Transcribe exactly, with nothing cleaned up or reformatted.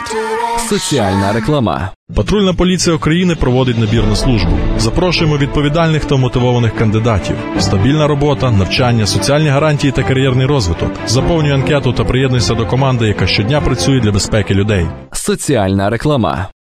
Соціальна реклама. Патрульна поліція України проводить набір на службу. Запрошуємо відповідальних та мотивованих кандидатів. Стабільна робота, навчання, соціальні гарантії та кар'єрний розвиток. Заповнюй анкету та приєднуйся до команди, яка щодня працює для безпеки людей. Соціальна реклама.